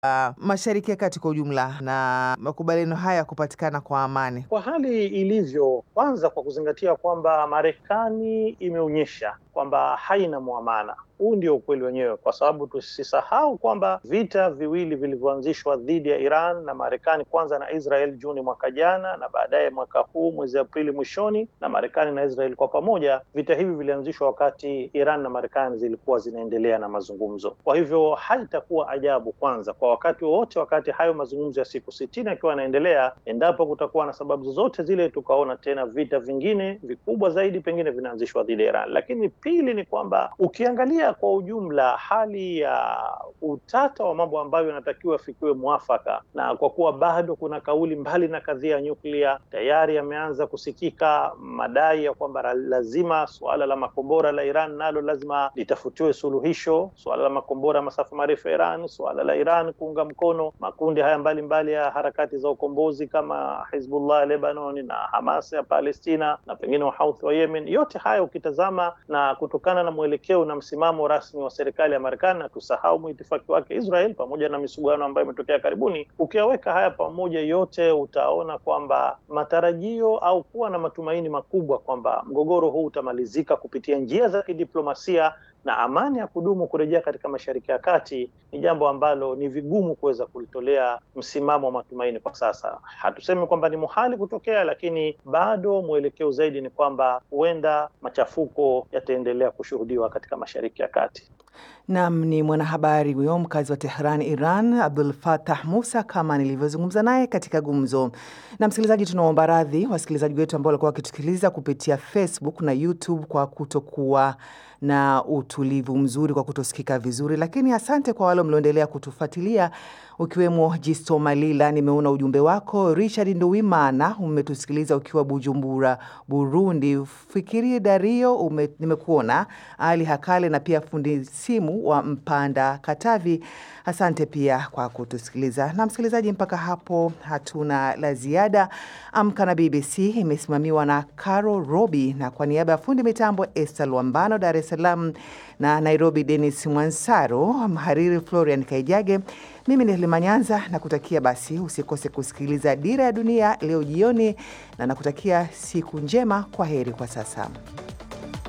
Mashariki ya Kati kwa ujumla na makubaliano haya kupatikana kwa amani? Kwa hali ilivyo, kwanza kwa kuzingatia kwamba Marekani imeonyesha kwamba haina muamana. Huu ndio ukweli wenyewe, kwa sababu tusisahau kwamba vita viwili vilivyoanzishwa dhidi ya Iran na Marekani, kwanza na Israel Juni mwaka jana na baadaye mwaka huu mwezi Aprili mwishoni, na Marekani na Israel kwa pamoja, vita hivi vilianzishwa wakati Iran na Marekani zilikuwa zinaendelea na mazungumzo. Kwa hivyo haitakuwa ajabu kwanza kwa wakati wowote, wakati hayo mazungumzo ya siku 60 yakiwa yanaendelea, endapo kutakuwa na sababu zozote zile, tukaona tena vita vingine vikubwa zaidi pengine vinaanzishwa dhidi ya Iran. Lakini pili ni kwamba ukiangalia kwa ujumla hali ya utata wa mambo ambayo yanatakiwa fikiwe mwafaka, na kwa kuwa bado kuna kauli mbali na kadhia ya nyuklia, tayari yameanza kusikika madai ya kwamba lazima suala la makombora la Iran nalo lazima litafutiwe suluhisho, suala la makombora masafa marefu ya Iran, suala la Iran kuunga mkono makundi haya mbalimbali ya harakati za ukombozi kama Hizbullah ya Lebanon na Hamas ya Palestina na pengine Wahouthi wa Yemen. Yote haya ukitazama na kutokana na mwelekeo na msimamo rasmi wa serikali ya Marekani, na tusahau mwitifaki wake Israel pamoja na misuguano ambayo imetokea karibuni, ukiweka haya pamoja yote utaona kwamba matarajio au kuwa na matumaini makubwa kwamba mgogoro huu utamalizika kupitia njia za kidiplomasia na amani ya kudumu kurejea katika Mashariki ya Kati ni jambo ambalo ni vigumu kuweza kulitolea msimamo wa matumaini kwa sasa. Hatusemi kwamba ni muhali kutokea, lakini bado mwelekeo zaidi ni kwamba huenda machafuko yataendelea kushuhudiwa katika Mashariki ya Kati. Naam, ni mwanahabari huyo mkazi wa Tehran, Iran, Abdul Fattah Musa, kama nilivyozungumza naye katika gumzo. Na msikilizaji, tunaomba radhi wasikilizaji wetu ambao walikuwa wakitusikiliza kupitia Facebook na YouTube kwa kutokuwa na utulivu mzuri, kwa kutosikika vizuri, lakini asante kwa wale mlioendelea kutufuatilia, ukiwemo Jisto Malila, nimeona ujumbe wako. Richard Nduwimana, umetusikiliza ukiwa Bujumbura, Burundi. Fikiri Dario, nimekuona. Ali Hakale na pia fundi simu wa Mpanda, Katavi, asante pia kwa kutusikiliza. Na msikilizaji, mpaka hapo hatuna la ziada. Amka na BBC imesimamiwa na Caro Robi, na kwa niaba ya fundi mitambo Esther Luambano Dar es Salaam na Nairobi Dennis Mwansaro, mhariri Florian Kaijage, mimi ni Halima Nyanza, na kutakia basi usikose kusikiliza Dira ya Dunia leo jioni, na nakutakia siku njema. Kwa heri kwa sasa.